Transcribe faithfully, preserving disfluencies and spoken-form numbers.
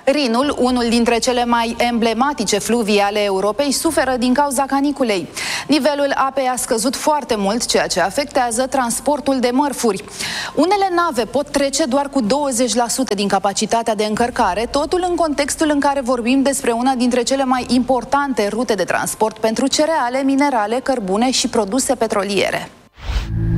Rinul, unul dintre cele mai emblematice fluvii ale Europei, suferă din cauza caniculei. Nivelul apei a scăzut foarte mult, ceea ce afectează transportul de mărfuri. Unele nave pot trece doar cu douăzeci la sută din capacitatea de încărcare, totul în contextul în care vorbim despre una dintre cele mai importante rute de transport pentru cereale, minerale, cărbune și produse petroliere.